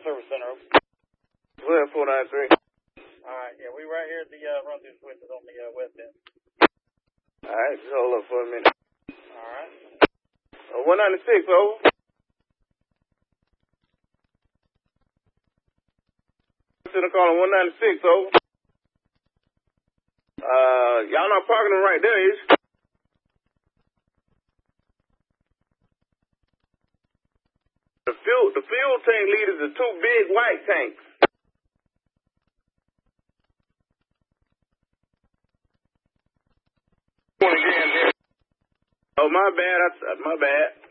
Service Center. Well, 493. Alright, yeah, we right here at the run-through switches on the west end. Alright, just hold up for a minute. Alright. 196, over. Center calling 196, over. Y'all not parking them right there, is? The fuel tank leaders are two big white tanks. Oh, my bad. My bad.